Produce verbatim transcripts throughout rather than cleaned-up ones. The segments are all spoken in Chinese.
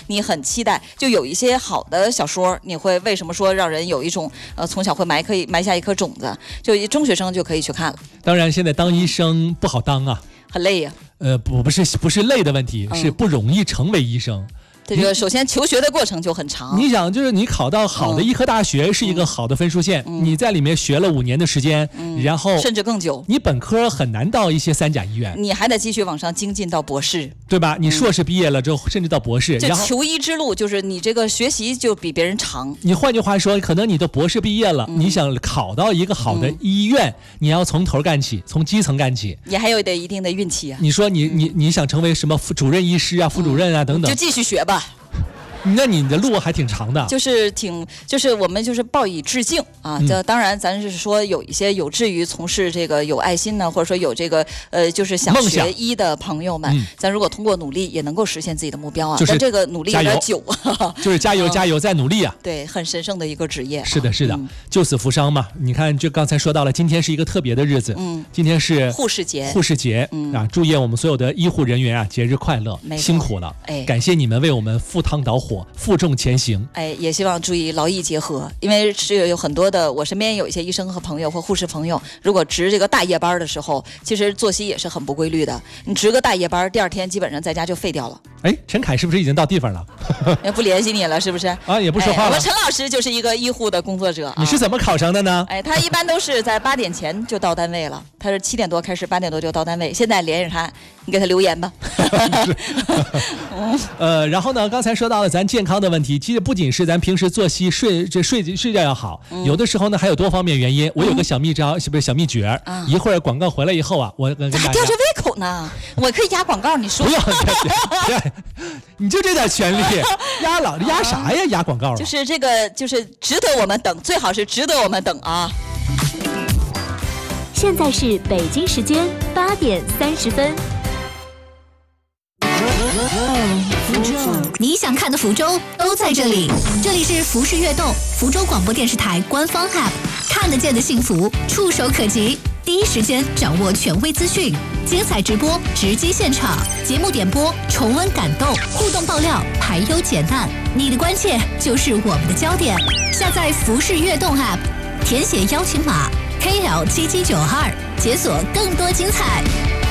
你很期待。就有一些好的小说，你会为什么说让人有一种呃从小会埋可以埋下一颗种子，就中学生就可以去看了。 当然，现在当医生不好当啊， 很累呀、 啊。呃，不不是不是累的问题， 嗯、 是不容易成为医生。 这个首先求学的过程就很长。 你想，就是你考到好的医科大学是一个好的分数线，嗯、你在里面学了五年的时间，嗯、然后甚至更久。 你本科很难到一些三甲医院， 你还得继续往上精进到博士， 对吧？你硕士毕业了之后，嗯、甚至到博士， 就求医之路就是你这个学习就比别人长。 你换句话说，可能你的博士毕业了，嗯、你想考到一个好的医院，嗯、你要从头干起，从基层干起， 你还有得一定的运气啊。 你说你你你想成为什么副主任医师啊、副主任啊、嗯、等等， 就继续学吧。 那你的路还挺长的， 就是挺，就是我们就是报以致敬啊。这、嗯、当然，咱是说有一些有志于从事这个有爱心呢，或者说有这个呃，就是想学医的朋友们，嗯、咱如果通过努力也能够实现自己的目标啊。 就是、 但这个努力有点久， 就是加油加油再努力啊。 对，很神圣的一个职业、啊。 是的，是的，嗯、救死扶伤嘛。你看，就刚才说到了，今天是一个特别的日子，嗯，今天是护士节， 护士节、嗯、啊，祝愿我们所有的医护人员啊，节日快乐，辛苦了，哎，感谢你们为我们赴汤蹈火，负重前行。 哎，也希望注意劳逸结合，因为是有很多的，我身边有一些医生和朋友或护士朋友，如果值这个大夜班的时候，其实作息也是很不规律的。你值个大夜班，第二天基本上在家就废掉了。 哎，陈凯是不是已经到地方了？ 也不联系你了，是不是？ 啊，也不说话了。 哎、我们陈老师就是一个医护的工作者、啊。 你是怎么考上的呢？ 哎，他一般都是在八点前就到单位了，他是七点多开始，八点多就到单位。现在联系他，你给他留言吧。 呃，然后呢，刚才说到了咱健康的问题，其实不仅是咱平时作息睡这睡睡觉要好，嗯、有的时候呢还有多方面原因。我有个小秘招，是不是小秘诀？啊、一会儿广告回来以后啊，我跟大家吊着胃口呢，我可以压广告，你说不要，你就这点权利，压老压啥呀？压广告就是这个，就是值得我们等，最好是值得我们等啊。 现在是北京时间八点三十分。 你想看的福州都在这里，这里是福氏悦动福州广播电视台官方 App， 看得见的幸福，触手可及，第一时间掌握权威资讯，精彩直播，直击现场，节目点播，重温感动，互动爆料，排忧解难，你的关切就是我们的焦点。下载福氏悦动 App， 填写邀请码 K L 七七九二，解锁更多精彩。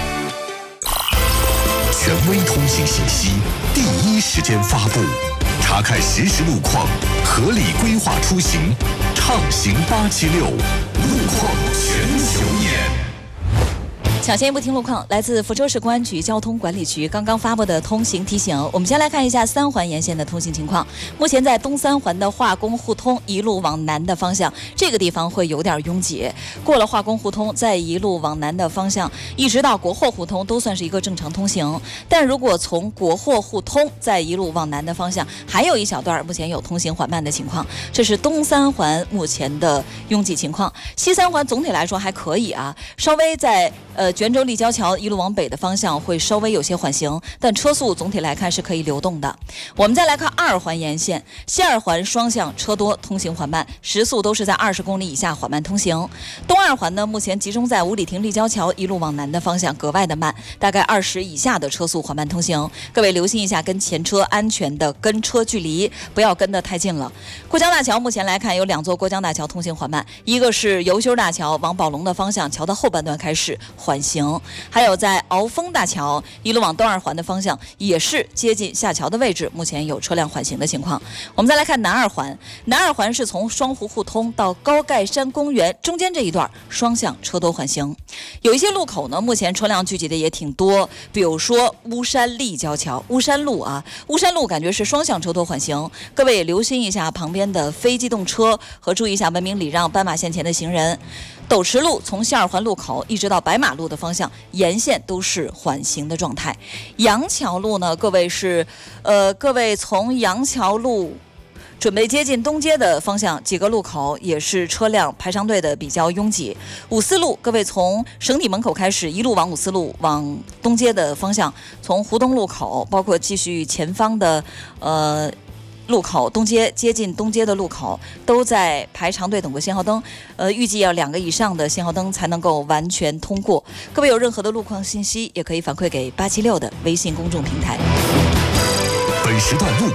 权威通信信息，第一时间发布，查看实时路况，合理规划出行，畅行八七六，路况全球眼。 抢先一步听路况，来自福州市公安局交通管理局刚刚发布的通行提醒。我们先来看一下三环沿线的通行情况。目前在东三环的化工互通一路往南的方向，这个地方会有点拥挤。过了化工互通，再一路往南的方向，一直到国货互通都算是一个正常通行。但如果从国货互通再一路往南的方向，还有一小段目前有通行缓慢的情况。这是东三环目前的拥挤情况。西三环总体来说还可以啊，稍微在呃。泉州立交桥一路往北的方向会稍微有些缓行，但车速总体来看是可以流动的。我们再来看二环沿线，西二环双向车多，通行缓慢，时速都是在二十公里以下缓慢通行。东二环呢，目前集中在五里亭立交桥一路往南的方向格外的慢，大概二十以下的车速缓慢通行。各位留心一下跟前车安全的跟车距离，不要跟得太近了。过江大桥目前来看有两座过江大桥通行缓慢，一个是油修大桥往宝龙的方向，桥的后半段开始缓行。行，还有在鳌峰大桥一路往东二环的方向，也是接近下桥的位置，目前有车辆缓行的情况。我们再来看南二环，南二环是从双湖互通到高盖山公园中间这一段双向车多缓行。有一些路口呢，目前车辆聚集的也挺多，比如说巫山立交桥、巫山路啊，巫山路感觉是双向车多缓行，各位也留心一下旁边的非机动车和注意一下文明礼让斑马线前的行人。斗池路从西二环路口一直到白马路的方向，沿线都是缓行的状态。杨桥路呢，各位是，呃，各位从杨桥路准备接近东街的方向，几个路口也是车辆排长队的比较拥挤。五四路，各位从省体门口开始，一路往五四路往东街的方向，从湖东路口，包括继续前方的，呃。路口东街接近东街的路口都在排长队等过信号灯，呃，预计要两个以上的信号灯才能够完全通过。各位有任何的路况信息，也可以反馈给八七六的微信公众平台。 本时段路况